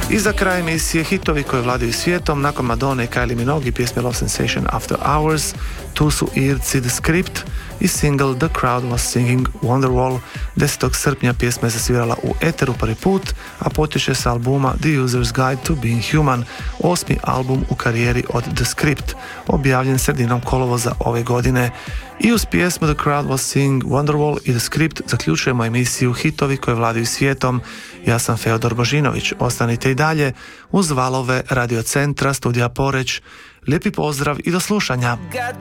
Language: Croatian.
I za kraj emisije hitovi koji vladaju svijetom, nakon Madone i Kylie Minogue i pjesme Love Sensation After Hours, tu su Irci The Script i single The Crowd Was Singing Wonderwall. 10. srpnja pjesma je zasvirala u eteru prvi put, a potječe sa albuma The User's Guide to Being Human, 8. album u karijeri od The Script, objavljen sredinom kolovoza ove godine. I uz pjesmu The Crowd Was Singing Wonderwall i The Script zaključujemo emisiju hitovi koje vladaju svijetom. Ja sam Feodor Božinović, ostanite i dalje uz valove Radio Centra, studija Poreć. Lijepi pozdrav i do slušanja.